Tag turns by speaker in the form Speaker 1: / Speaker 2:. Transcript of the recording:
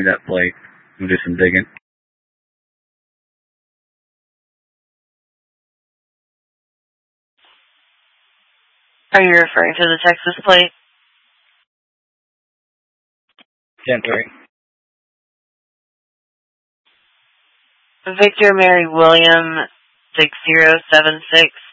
Speaker 1: that plate. We'll do some digging.
Speaker 2: Are you referring to the Texas plate?
Speaker 1: 10-3.
Speaker 2: Victor Mary William 6076.